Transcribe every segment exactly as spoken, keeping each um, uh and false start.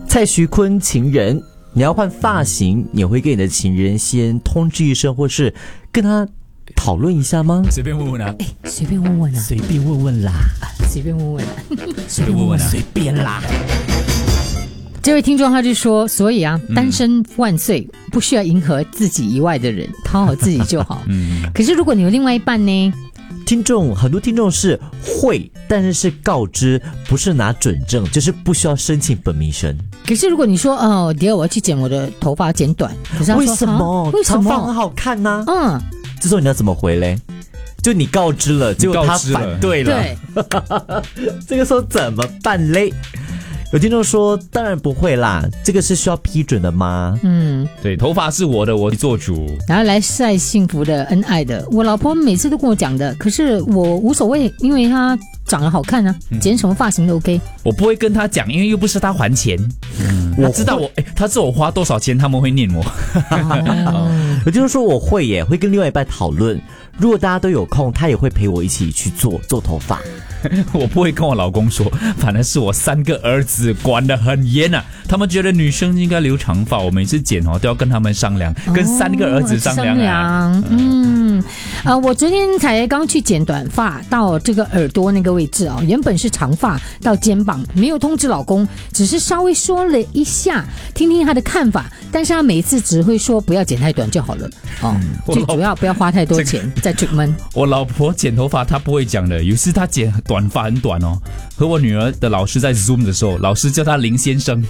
蔡徐坤情人，你要换发型，你会跟你的情人先通知一声，或是跟他讨论一下吗？ 随便问问啊， 哎，随便问问啊， 随便问问啦， 随便问问啊， 随便问问啊， 随便啦。 这位听众他就说，所以啊，单身万岁，不需要迎合自己以外的人，讨好自己就好。嗯，可是如果你有另外一半呢？ 听众很多听众是会，但是是告知，不是拿准证，就是不需要申请 permission。 可是如果你说哦，第二我要去剪我的头发剪短，可是他说为什么？ 为什么？ 长发很好看呢、 啊？嗯， 这时候你要怎么回嘞？就你告知了，结果他反对了， 对， 这个时候怎么办嘞？有听众说，当然不会啦，这个是需要批准的吗？ 嗯， 对，头发是我的，我做主。 然后来晒幸福的、恩爱的，我老婆每次都跟我讲的，可是我无所谓，因为她长得好看啊，剪什么发型都 OK。 我不会跟她讲，因为又不是她还钱。嗯，他知道我，哎，他知道我花多少钱，他们会念我。 哦、 有听众说我会耶，会跟另外一半讨论，如果大家都有空，他也会陪我一起去做做头发。 我不会跟我老公说，反而是我三个儿子管得很严啊，他们觉得女生应该留长发，我每次剪哦都要跟他们商量，跟三个儿子商量啊。 商量嗯，呃，我昨天才刚去剪短发，到这个耳朵那个位置啊、哦，原本是长发到肩膀，没有通知老公，只是稍微说了一下，听听他的看法，但是他每次只会说不要剪太短就好了哦，最主要不要花太多钱、这个、在 treatment。 我老婆剪头发她不会讲的，有时她剪短发很短哦，和我女儿的老师在 Zoom 的时候，老师叫她林先生。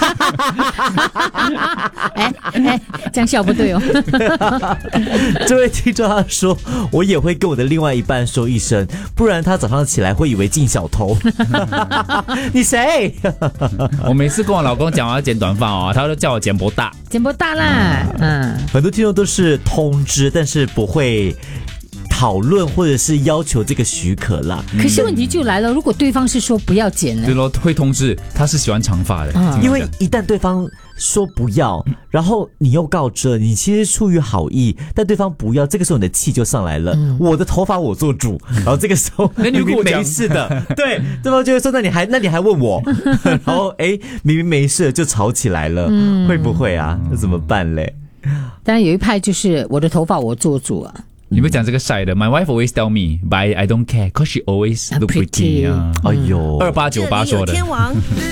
哎哎，这样笑不对哦。 这位听众他说，我也会跟我的另外一半说一声，不然他早上起来会以为进小偷。你谁？ 我每次跟我老公讲我要剪短发哦，他都叫我剪不大， 剪不大啦。嗯， 很多听众都是通知，但是不会讨论或者是要求这个许可啦。 可是问题就来了，如果对方是说不要剪呢？ 对咯，会通知他是喜欢长发的、嗯， 因为一旦对方说不要，然后你又告知了，你其实出于好意，但对方不要，这个时候你的气就上来了。嗯、我的头发我做主，然后这个时候明明没事的，对，对方就会说那你还那你还问我，然后哎明明没事就吵起来了，嗯、会不会啊？那怎么办嘞？ 当然有一派就是我的头发我做主啊。 你们讲这个晒的 ，My wife always tell me, but I don't care, cause she always look pretty 啊。 哎呦， 二八九八说的。